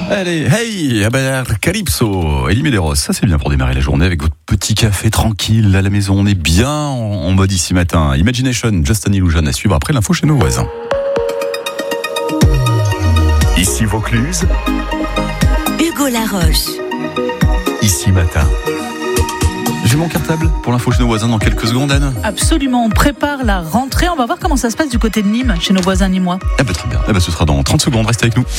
Allez, hey, Calypso, Elie Medeiros, ça c'est bien pour démarrer la journée avec votre petit café tranquille à la maison. On est bien en mode ici matin. Imagination, Just an Illusion à suivre après l'info chez nos voisins. Ici Vaucluse, Hugo Laroche. ici matin. J'ai mon cartable pour l'info chez nos voisins dans quelques secondes, Anne. Absolument, on prépare la rentrée. On va voir comment ça se passe du côté de Nîmes, chez nos voisins nîmois. Eh ben très bien, ce sera dans 30 secondes, restez avec nous.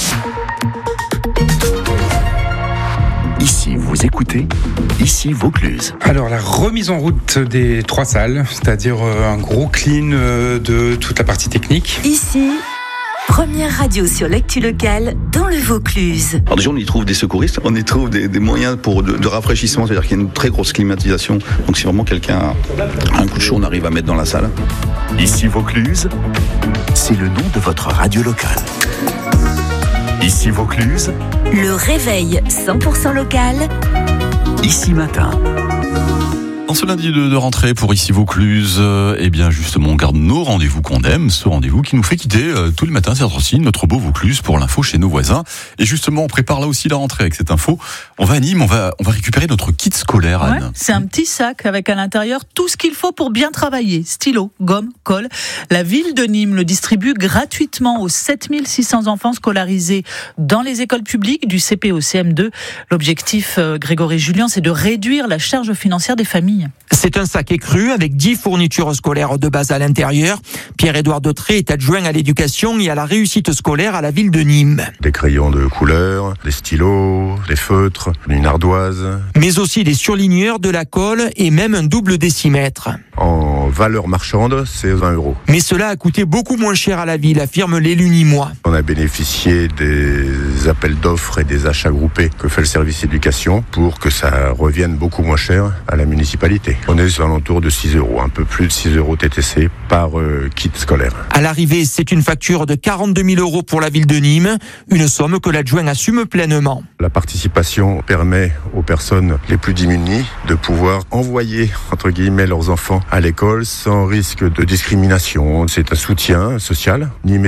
Ici vous écoutez, ici Vaucluse. Alors la remise en route des 3 salles, c'est-à-dire un gros clean de toute la partie technique. Ici, première radio sur l'actu locale dans le Vaucluse. Alors déjà on y trouve des secouristes, on y trouve des moyens de rafraîchissement, c'est-à-dire qu'il y a une très grosse climatisation. Donc si vraiment quelqu'un a un coup de chaud, on arrive à mettre dans la salle. Ici Vaucluse, c'est le nom de votre radio locale. Ici Vaucluse, Le réveil 100% local. ici matin. Dans ce lundi de rentrée pour ici Vaucluse, eh bien justement on garde nos rendez-vous qu'on aime, ce rendez-vous qui nous fait quitter tous les matins, c'est aussi notre beau Vaucluse pour l'info chez nos voisins. Et justement on prépare là aussi la rentrée avec cette info. On va à Nîmes, on va récupérer notre kit scolaire, Anne. Ouais, c'est un petit sac avec à l'intérieur tout ce qu'il faut pour bien travailler. Stylo, gomme, colle. La ville de Nîmes le distribue gratuitement aux 7600 enfants scolarisés dans les écoles publiques du CP au CM2. L'objectif, Grégory Julien, c'est de réduire la charge financière des familles. C'est un sac écru avec 10 fournitures scolaires de base à l'intérieur. Pierre-Édouard Dautré est adjoint à l'éducation et à la réussite scolaire à la ville de Nîmes. Des crayons de couleur, des stylos, des feutres, une ardoise. Mais aussi des surligneurs, de la colle et même un double décimètre. En valeur marchande, c'est 20 €. Mais cela a coûté beaucoup moins cher à la ville, affirme l'élu nîmois. On a bénéficié des appels d'offres et des achats groupés que fait le service éducation pour que ça revienne beaucoup moins cher à la municipalité. On est aux alentours de 6 €, un peu plus de 6 € TTC par kit scolaire. À l'arrivée, c'est une facture de 42 000 € pour la ville de Nîmes, une somme que l'adjoint assume pleinement. La participation permet aux personnes les plus démunies de pouvoir envoyer, entre guillemets, leurs enfants à l'école sans risque de discrimination. C'est un soutien social. Nîmes